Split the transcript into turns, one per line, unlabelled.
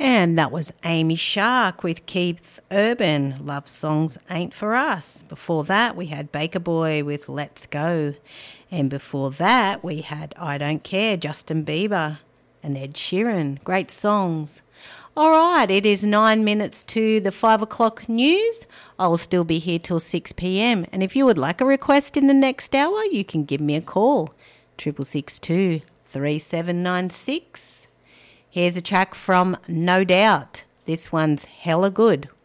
And that was Amy Shark with Keith Urban, Love Songs Ain't For Us. Before that, we had Baker Boy with Let's Go. And before that, we had I Don't Care, Justin Bieber and Ed Sheeran. Great songs. All right, it is 9 minutes to the 5 o'clock news. I will still be here till 6 p.m. And if you would like a request in the next hour, you can give me a call, 6662 3796. Here's a track from No Doubt. This one's hella good.